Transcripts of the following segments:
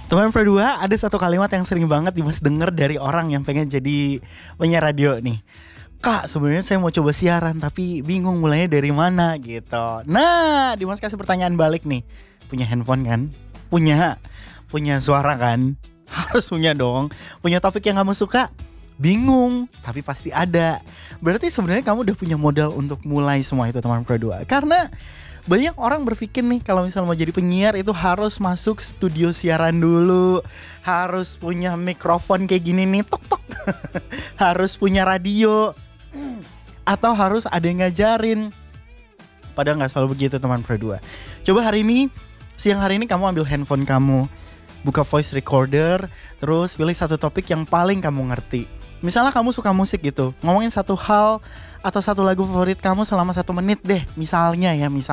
Teman berdua, ada satu kalimat yang sering banget Dimas denger dari orang yang pengen jadi penyiar radio nih. Kak, sebenarnya saya mau coba siaran tapi bingung mulainya dari mana gitu. Nah, Dimas kasih pertanyaan balik nih. Punya handphone kan? Punya suara kan? Harus punya dong. Punya topik yang kamu suka? Bingung, tapi pasti ada. Berarti sebenarnya kamu udah punya modal untuk mulai semua itu teman berdua. Karena banyak orang berpikir nih kalau misalnya mau jadi penyiar itu harus masuk studio siaran dulu, harus punya mikrofon kayak gini nih, tok tok, harus punya radio, atau harus ada yang ngajarin. Padahal nggak selalu begitu teman berdua. Coba siang hari ini kamu ambil handphone kamu, buka voice recorder, terus pilih satu topik yang paling kamu ngerti. Misalnya kamu suka musik gitu, ngomongin satu hal atau satu lagu favorit kamu selama 1 menit deh. Misalnya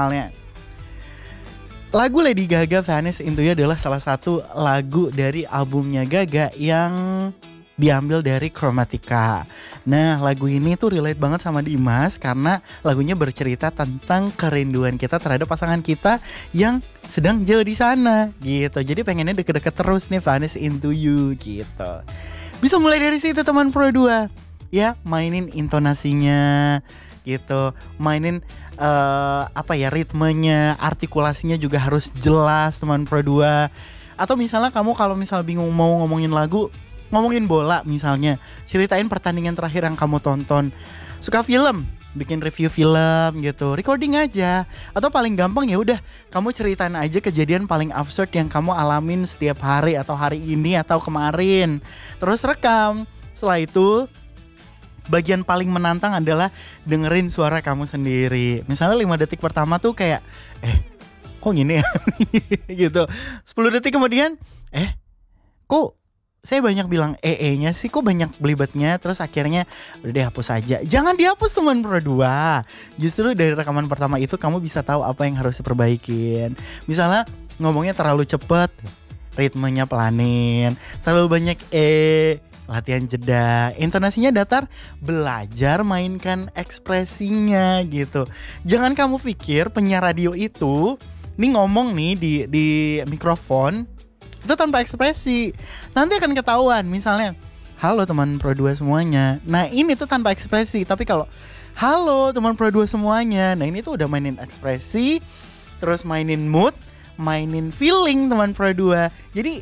lagu Lady Gaga Vanish Into You adalah salah satu lagu dari albumnya Gaga yang diambil dari Chromatica. Nah, lagu ini tuh relate banget sama Dimas karena lagunya bercerita tentang kerinduan kita terhadap pasangan kita yang sedang jauh di sana gitu. Jadi pengennya deket-deket terus nih Vanish Into You gitu. Bisa mulai dari situ teman Pro 2. Ya, mainin intonasinya gitu. Mainin ritmenya, artikulasinya juga harus jelas teman Pro 2. Atau misalnya kamu kalau bingung mau ngomongin lagu, ngomongin bola misalnya, ceritain pertandingan terakhir yang kamu tonton. Suka film, bikin review film gitu, recording aja. Atau paling gampang ya udah kamu ceritain aja kejadian paling absurd yang kamu alamin setiap hari atau hari ini atau kemarin. Terus rekam. Setelah itu bagian paling menantang adalah dengerin suara kamu sendiri. Misalnya 5 detik pertama tuh kayak kok gini ya gitu. 10 detik kemudian kok saya banyak bilang nya sih, kok banyak belibetnya. Terus akhirnya udah deh hapus aja. Jangan dihapus teman Pro 2. Justru dari rekaman pertama itu kamu bisa tahu apa yang harus diperbaikin. Misalnya ngomongnya terlalu cepet, ritmenya pelanin. Terlalu banyak latihan jeda. Intonasinya datar, belajar mainkan ekspresinya gitu. Jangan kamu pikir penyiar radio itu nih ngomong nih di mikrofon itu tanpa ekspresi. Nanti akan ketahuan. Misalnya, halo teman Pro 2 semuanya. Nah ini tuh tanpa ekspresi. Tapi kalau halo teman Pro 2 semuanya, nah ini tuh udah mainin ekspresi, terus mainin mood, mainin feeling teman Pro 2. Jadi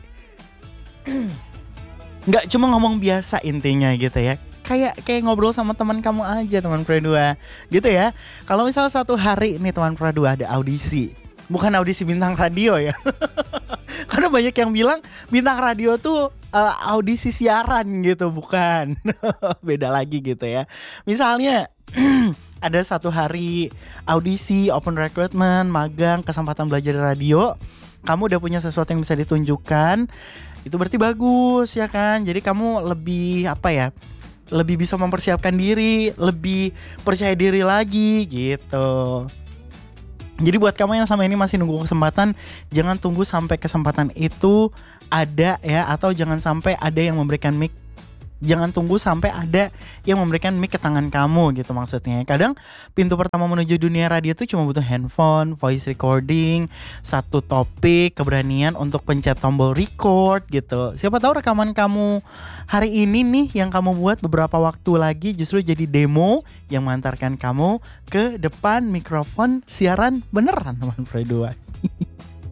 nggak cuma ngomong biasa intinya gitu ya. Kayak ngobrol sama teman kamu aja teman Pro 2 gitu ya. Kalau misalnya suatu hari nih teman Pro 2 ada audisi, bukan audisi bintang radio ya. Karena banyak yang bilang bintang radio tuh audisi siaran gitu, bukan. Beda lagi gitu ya. Misalnya ada satu hari audisi, open recruitment, magang, kesempatan belajar radio. Kamu udah punya sesuatu yang bisa ditunjukkan. Itu berarti bagus ya kan. Jadi kamu lebih lebih bisa mempersiapkan diri, lebih percaya diri lagi gitu. Jadi buat kamu yang sama ini masih nunggu kesempatan, jangan tunggu sampai kesempatan itu ada ya, atau jangan sampai ada yang memberikan mic. Jangan tunggu sampai ada yang memberikan mic ke tangan kamu gitu maksudnya. Kadang pintu pertama menuju dunia radio itu cuma butuh handphone, voice recording, satu topik, keberanian untuk pencet tombol record gitu. Siapa tahu rekaman kamu hari ini nih yang kamu buat beberapa waktu lagi justru jadi demo yang mengantarkan kamu ke depan mikrofon siaran beneran teman Pro 2.